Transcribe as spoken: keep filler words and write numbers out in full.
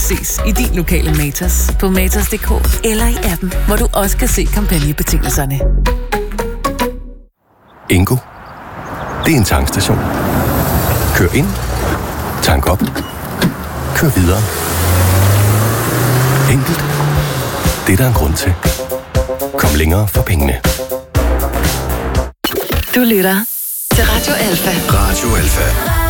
ses i din lokale Matas på matas punktum d k eller i appen, hvor du også kan se kampagnebetingelserne. Ingo. Det er en tankstation. Kør ind. Tank op. Kør videre. Enkelt. Det er der en grund til. Kom længere for pengene. Du lytter til Radio Alfa. Radio Alfa.